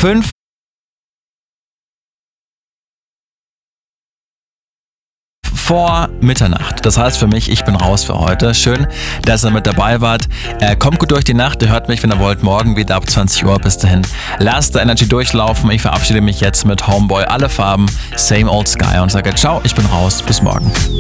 5 vor Mitternacht. Das heißt für mich, ich bin raus für heute. Schön, dass ihr mit dabei wart. Kommt gut durch die Nacht. Ihr hört mich, wenn ihr wollt, morgen wieder ab 20 Uhr. Bis dahin, lasst the Energy durchlaufen. Ich verabschiede mich jetzt mit Homeboy, alle Farben, Same Old Sky und sage ciao, ich bin raus. Bis morgen.